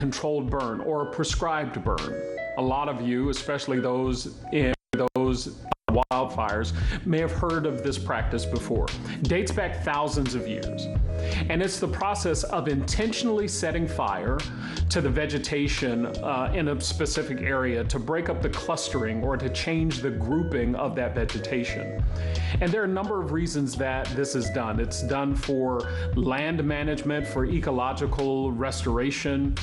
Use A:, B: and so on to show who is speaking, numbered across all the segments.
A: controlled burn or a prescribed burn. A lot of you, especially those in those wildfires, may have heard of this practice before. It dates back thousands of years. And it's the process of intentionally setting fire to the vegetation in a specific area to break up the clustering or to change the grouping of that vegetation. And there are a number of reasons that this is done. It's done for land management, for ecological restoration.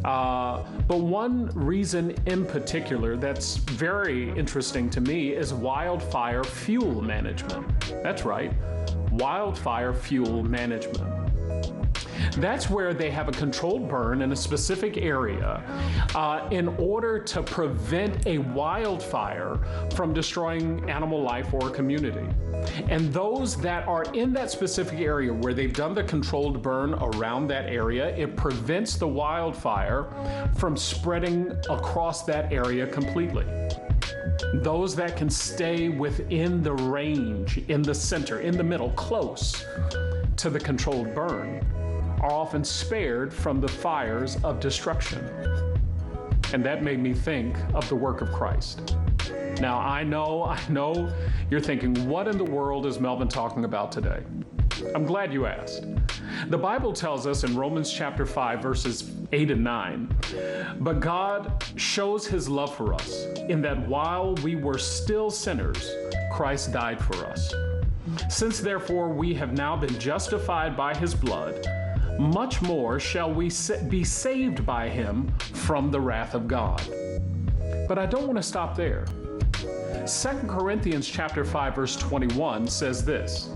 A: But one reason in particular that's very interesting to me is wildfire fuel management. That's right, wildfire fuel management. That's where they have a controlled burn in a specific area in order to prevent a wildfire from destroying animal life or community. And those that are in that specific area where they've done the controlled burn around that area, it prevents the wildfire from spreading across that area completely. Those that can stay within the range, in the center, in the middle, close to the controlled burn, are often spared from the fires of destruction. And that made me think of the work of Christ. Now, I know you're thinking, what in the world is Melvin talking about today? I'm glad you asked. The Bible tells us in Romans chapter 5, verses 8 and 9, but God shows his love for us in that while we were still sinners, Christ died for us. Since therefore we have now been justified by his blood, much more shall we be saved by him from the wrath of God. But I don't want to stop there. 2 Corinthians chapter 5, verse 21 says this,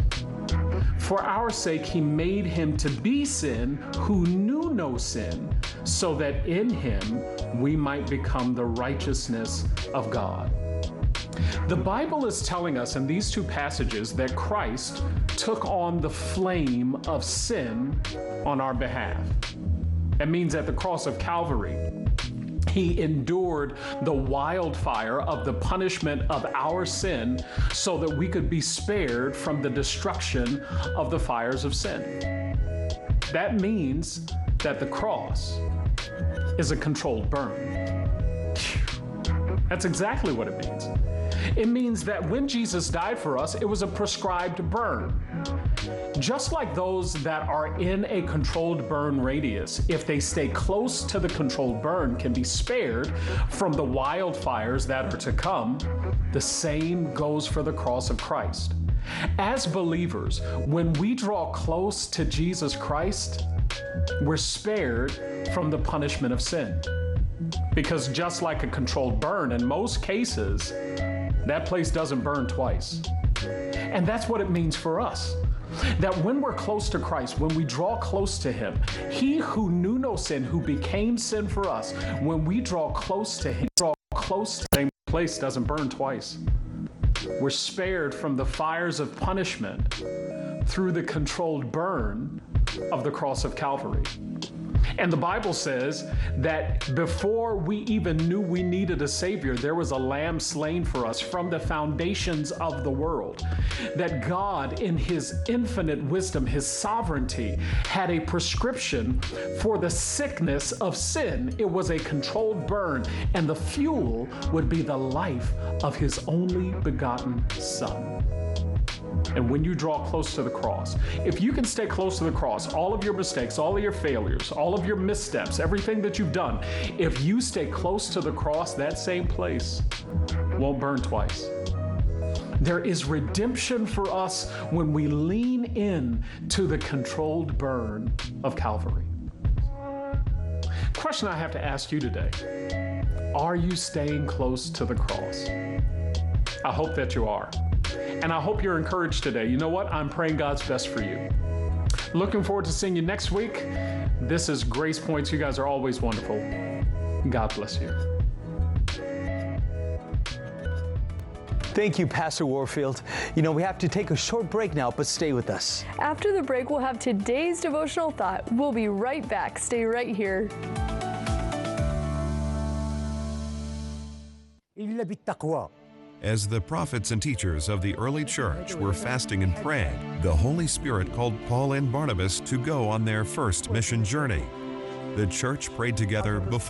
A: for our sake he made him to be sin who knew no sin, so that in him we might become the righteousness of God. The Bible is telling us in these two passages that Christ took on the flame of sin on our behalf. That means at the cross of Calvary, he endured the wildfire of the punishment of our sin so that we could be spared from the destruction of the fires of sin. That means that the cross is a controlled burn. That's exactly what it means. It means that when Jesus died for us, it was a prescribed burn. Just like those that are in a controlled burn radius, if they stay close to the controlled burn, can be spared from the wildfires that are to come, the same goes for the cross of Christ. As believers, when we draw close to Jesus Christ, we're spared from the punishment of sin. Because just like a controlled burn, in most cases, that place doesn't burn twice. And that's what it means for us. That when we're close to Christ, when we draw close to him, he who knew no sin, who became sin for us, when we draw close to him, the same place doesn't burn twice. We're spared from the fires of punishment through the controlled burn of the cross of Calvary. And the Bible says that before we even knew we needed a Savior, there was a lamb slain for us from the foundations of the world. That God, in his infinite wisdom, his sovereignty, had a prescription for the sickness of sin. It was a controlled burn, and the fuel would be the life of his only begotten Son. And when you draw close to the cross, if you can stay close to the cross, all of your mistakes, all of your failures, all of your missteps, everything that you've done, if you stay close to the cross, that same place won't burn twice. There is redemption for us when we lean in to the controlled burn of Calvary. Question I have to ask you today, are you staying close to the cross? I hope that you are. And I hope you're encouraged today. You know what? I'm praying God's best for you. Looking forward to seeing you next week. This is Grace Points. You guys are always wonderful. God bless you.
B: Thank you, Pastor Warfield. You know, we have to take a short break now, but stay with us.
C: After the break, we'll have today's devotional thought. We'll be right back. Stay right here.
D: As the prophets and teachers of the early church were fasting and praying, the Holy Spirit called Paul and Barnabas to go on their first mission journey. The church prayed together before